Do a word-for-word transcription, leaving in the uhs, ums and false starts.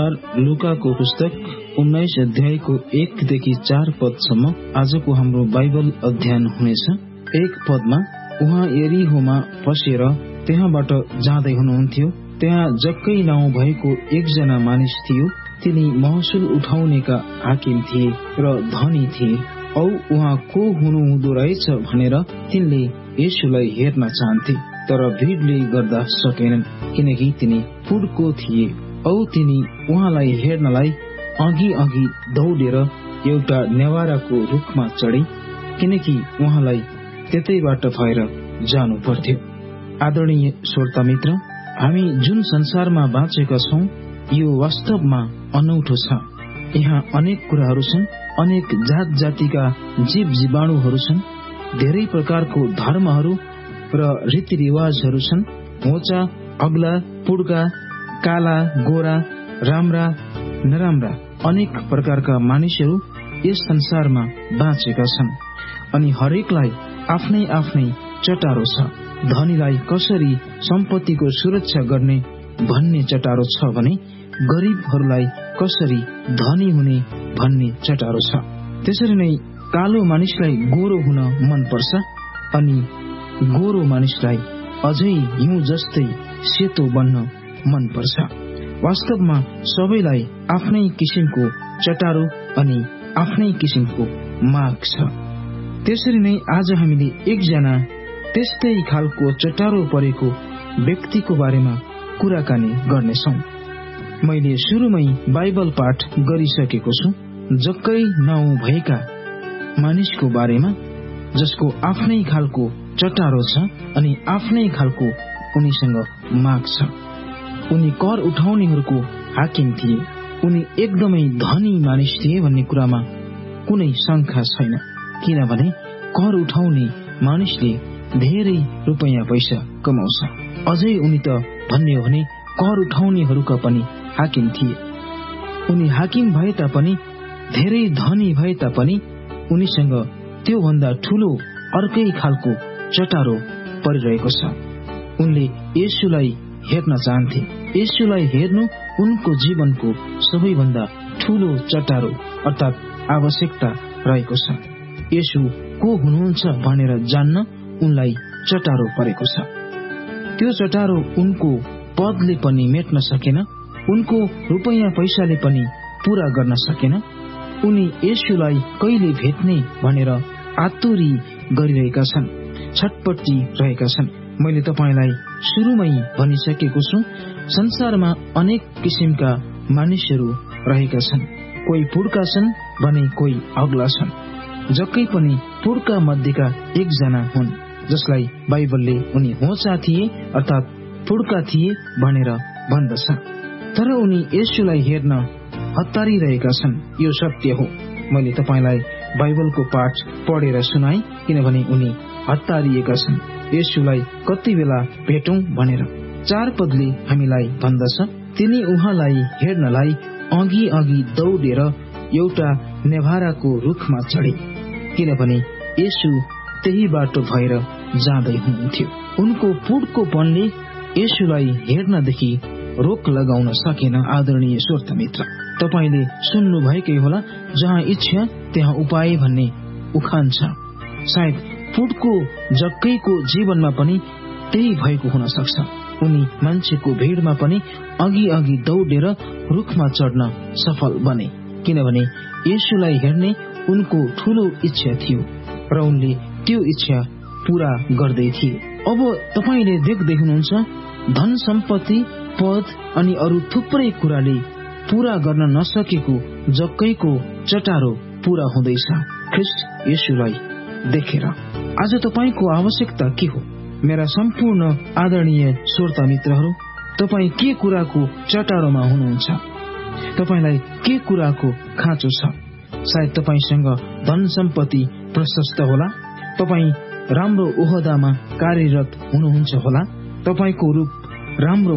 लुकाको पुस्तक उन्नाइस अध्यायको एकदेखि चार पदसम्म आजको हाम्रो बाइबल अध्ययन हुनेछ। एक पदमा उहाँ यरीहोमा पसेर त्यहाँबाट जाँदै हुनुहुन्थ्यो। त्यहाँ जक्कै नाउँ भएको एकजना मानिस थियो। तिनी महसुल उठाउनेका हाकिम थिए र धनी थिए। औ उहाँ को हुनुहुँदो रहेछ भनेर तिनले येशूलाई हेर्न चाहन्थे, तर भिडले गर्दा सकेनन्, किनकि तिनी पुड्को थिए। औ तिनी उहाँलाई हेर्नलाई अघि अघि दौडेर एउटा नेवाराको रुखमा चढे, किनकि उहाँलाई त्यतैबाट भएर जानु पर्थ्यो। आदरणीय श्रोता मित्र, हामी जुन संसारमा बाँचेका छौं यो वास्तवमा अनौठो छ। यहाँ अनेक कुराहरू छन्, अनेक जात जातिका जीव जीवाणुहरू छन्, धेरै प्रकारको धर्महरू र रीतिरिवाजहरू छन्। होचा, अग्ला, पुड्का, काला, गोरा, राम्रा, नराम्रा अनेक प्रकारका मानिसहरू यस संसारमा बाँचेका छन्। अनि हरेकलाई आफ्नै आफ्नै चटारो छ। धनीलाई कसरी सम्पत्तिको सुरक्षा गर्ने भन्ने चटारो छ भने गरीबहरूलाई कसरी धनी हुने भन्ने चटारो छ। त्यसरी नै कालो मानिसलाई गोरो हुन मन पर्छ अनि गोरो मानिसलाई अझै हिउँ जस्तै सेतो बन्न मन पर्छ। वास्तवमा सबैलाई आफ्नै किसिमको चटारो अनि आफ्नै किसिमको माग छ। त्यसरी नै आज हामीले एकजना त्यस्तै खालको चटारो परेको व्यक्तिको बारेमा कुराकानी गर्नेछौँ। मैले सुरुमै बाइबल पाठ गरिसकेको छु, जक्कै नाउँ भएका मानिसको बारेमा, जसको आफ्नै खालको चटारो छ अनि आफ्नै खालको उनीसँग माग छ। उनी कर उठाउनेहरूको हाकिम थिए। उनी एकदमै धनी मानिस थिए भन्ने कुरामा कुनै शंका छैन, किनभने कर उठाउने मानिसले धेरै रुपैयाँ पैसा कमाउँछ। अझै उनी त भन्ने हो भने कर उठाउनेहरूका पनि हाकिम थिए। उनी हाकिम भए तापनि, धेरै धनी भए तापनि उनीसँग त्यो भन्दा ठूलो अर्कै खालको चटारो परिरहेको छ। उनले येशूलाई हेर्न चाहन्थे। येशूलाई हेर्नु उनको जीवनको सबैभन्दा ठूलो चटारो अर्थात आवश्यकता रहेको छ। येशू को हुनुहुन्छ भनेर जान्न उनलाई चटारो परेको छ। त्यो चटारो उनको पदले पनि मेट्न सकेन, उनको रुपैयाँ पैसाले पनि पूरा गर्न सकेन। उनी येशूलाई कहिले भेट्ने भनेर आतुरी गरिरहेका छन्, छटपटी रहेका छन्। मैले तपाईलाई सुरुमै भनिसकेको छु, संसारमा अनेक किसिमका मानिसहरू रहेका छन्। कोही पुड्का छन् भने कोही अग्ला छन्। जक्कै पनि पुड्का मध्येका एकजना हुन्, जसलाई बाइबलले उनी होचा थिए अर्थात पुड्का थिए भनेर भन्दछ। तर उनी येशूलाई हेर्न हतारिरहेका छन्, यो सत्य हो। मैले तपाईलाई बाइबलको पाठ पढेर सुनाए, किनभने उनी हतारिएका छन् येशूलाई कति बेला भेटौं भनेर। चार पदले हामीलाई भन्दछ, तिनी उहाँलाई हेर्नलाई अघि अघि दौडेर एउटा नेभाराको रुखमा चढे, किनभने येशू त्यही बाटो भएर जाँदै हुनुहुन्थ्यो। उनको पुड्कोपनले येशूलाई हेर्नदेखि रोक लगाउन सकेन। आदरणीय श्रोता मित्र, तपाईले सुन्नु भएकै होला, जहाँ इच्छा त्यहाँ उपाय भन्ने उखान छ। सायद पुड्को जक्कैको जीवनमा पनि त्यही भएको हुन सक्छ। उनी मान्छेको भीड़मा पनि अघि अघि दौडेर रुखमा चढ्न सफल बने, किनभने येशूलाई हेर्ने उनको ठूलो इच्छा थियो र उनले त्यो इच्छा पूरा गर्दै थिए। अब तपाईले देख्दै हुनुहुन्छ, धन सम्पत्ति, पद अनि अरू थुप्रै कुराले पूरा गर्न नसकेको जक्कैको चटारो पूरा हुँदैछ ख्रीष्ट येशूलाई देखेर। आज तपाईको आवश्यकता के हो? मेरा सम्पूर्ण आदरणीय श्रोता मित्रहरू, तपाई के कुराको चटारोमा हुनुहुन्छ? तपाईलाई के कुराको खाँचो छ? सायद तपाईसँग धन सम्पत्ति प्रशस्त होला, तपाई राम्रो ओहदामा कार्यरत हुनुहुन्छ होला, तपाईको रूप राम्रो